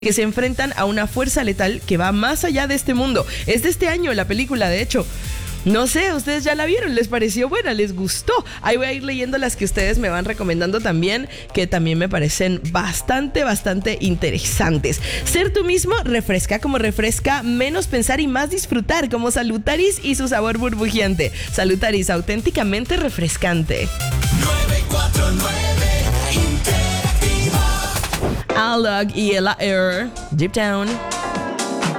que se enfrentan a una fuerza letal que va más allá de este mundo. Es de este año la película, de hecho. No sé, ustedes ya la vieron, ¿les pareció buena? ¿Les gustó? Ahí voy a ir leyendo las que ustedes me van recomendando también, que también me parecen bastante interesantes. Ser tú mismo refresca como refresca, menos pensar y más disfrutar, como Salutaris y su sabor burbujeante. Salutaris, auténticamente refrescante. 949 Interactiva. Alog y Ella Air, Deep Down.